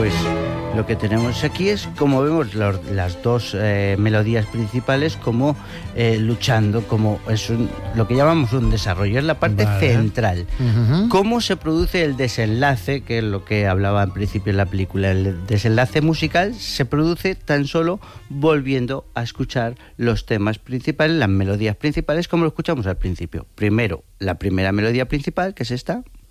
pues lo que tenemos aquí es, como vemos, las dos melodías principales como luchando, como lo que llamamos un desarrollo, es la parte central. ¿Cómo se produce el desenlace? Que es lo que hablaba en principio en la película. El desenlace musical se produce tan solo volviendo a escuchar los temas principales, las melodías principales, como lo escuchamos al principio. Primero, la primera melodía principal, que es esta.